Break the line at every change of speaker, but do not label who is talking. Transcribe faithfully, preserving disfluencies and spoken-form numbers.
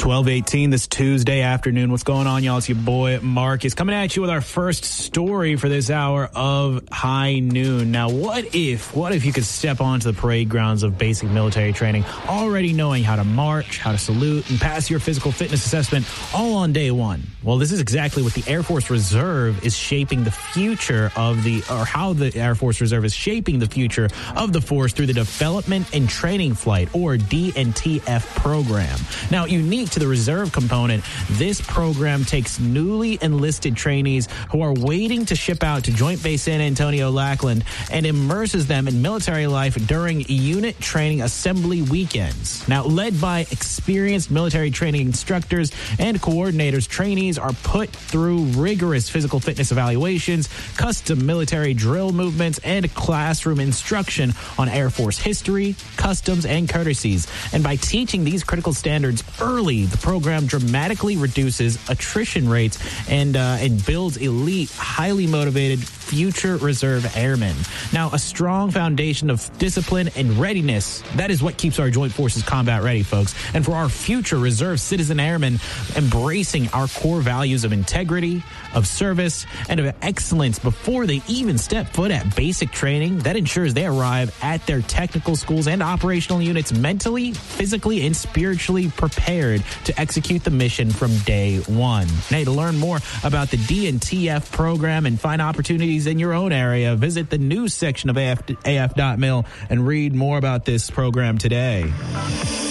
twelve eighteen this Tuesday afternoon. What's going on, y'all? It's your boy Marcus coming at you with our first story for this hour of High Noon. Now, what if, what if you could step onto the parade grounds of basic military training, already knowing how to march, how to salute, and pass your physical fitness assessment all on day one? Well, this is exactly what the Air Force Reserve is shaping the future of the, or how the Air Force Reserve is shaping the future of the force through the Development and Training Flight, or D and T F program. Now, unique to the reserve component, this program takes newly enlisted trainees who are waiting to ship out to Joint Base San Antonio Lackland and immerses them in military life during unit training assembly weekends. Now, led by experienced military training instructors and coordinators, trainees are put through rigorous physical fitness evaluations, custom military drill movements, and classroom instruction on Air Force history, customs, and courtesies. And by teaching these critical standards early, the program dramatically reduces attrition rates and uh, and builds elite, highly motivated future reserve airmen. Now, a strong foundation of discipline and readiness, that is what keeps our joint forces combat ready, folks. And for our future reserve citizen airmen, embracing our core values of integrity, of service, and of excellence before they even step foot at basic training, that ensures they arrive at their technical schools and operational units mentally, physically, and spiritually prepared to execute the mission from day one. Now, to learn more about the D and T F program and find opportunities in your own area, visit the news section of A F, A F dot mil and read more about this program today.